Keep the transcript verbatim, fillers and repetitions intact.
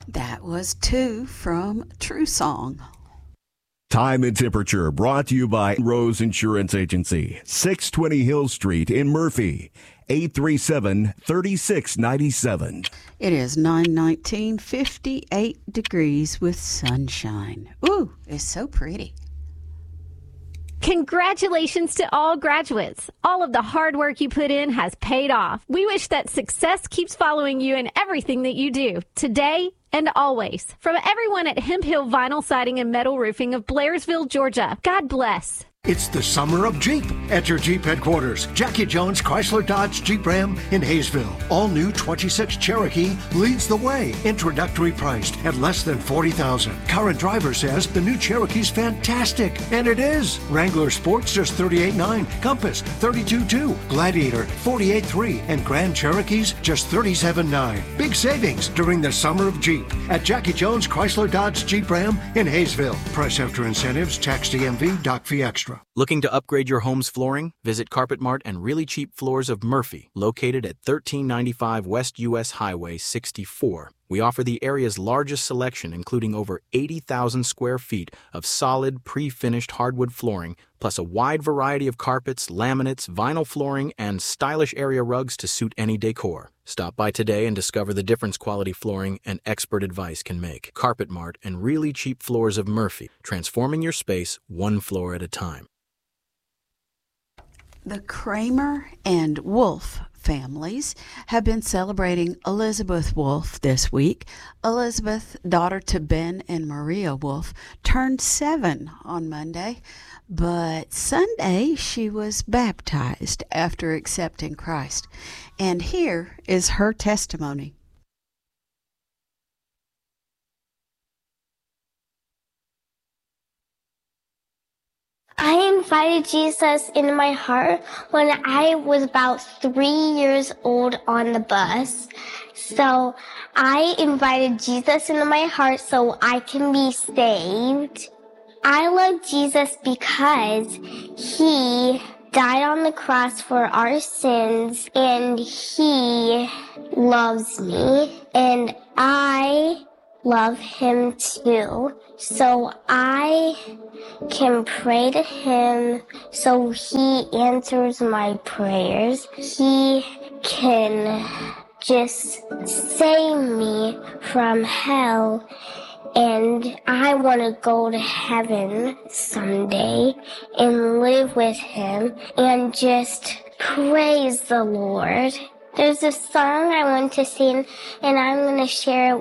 That was two from True Song. Time and temperature brought to you by Rose Insurance Agency, six twenty Hill Street in Murphy, eight three seven, three six nine seven. It is nine nineteen, fifty-eight degrees with sunshine. Ooh, it's so pretty. Congratulations to all graduates. All of the hard work you put in has paid off. We wish that success keeps following you in everything that you do, today and always. From everyone at Hemp Hill Vinyl Siding and Metal Roofing of Blairsville, Georgia, God bless. It's the summer of Jeep at your Jeep headquarters. Jackie Jones Chrysler Dodge Jeep Ram in Hayesville. All new twenty-six Cherokee leads the way. Introductory priced at less than forty thousand dollars. Current driver says the new Cherokee's fantastic, and it is. Wrangler Sports just thirty-eight nine, Compass thirty-two two, Gladiator forty-eight three, and Grand Cherokee's just thirty-seven nine. Big savings during the summer of Jeep at Jackie Jones Chrysler Dodge Jeep Ram in Hayesville. Price after incentives, tax D M V, doc fee extra. Looking to upgrade your home's flooring? Visit Carpet Mart and Really Cheap Floors of Murphy, located at thirteen ninety-five West U S Highway sixty-four. We offer the area's largest selection, including over eighty thousand square feet of solid, pre-finished hardwood flooring, plus a wide variety of carpets, laminates, vinyl flooring, and stylish area rugs to suit any decor. Stop by today and discover the difference quality flooring and expert advice can make. Carpet Mart and Really Cheap Floors of Murphy, transforming your space one floor at a time. The Kramer and Wolf families have been celebrating Elizabeth Wolf this week. Elizabeth, daughter to Ben and Maria Wolf, turned seven on Monday, but Sunday she was baptized after accepting Christ. And here is her testimony. I invited Jesus into my heart when I was about three years old on the bus. So I invited Jesus into my heart so I can be saved. I love Jesus because he died on the cross for our sins and he loves me and I love him too. So I can pray to him so he answers my prayers. He can just save me from hell. And I want to go to heaven someday and live with him and just praise the Lord. There's a song I want to sing and I'm going to share it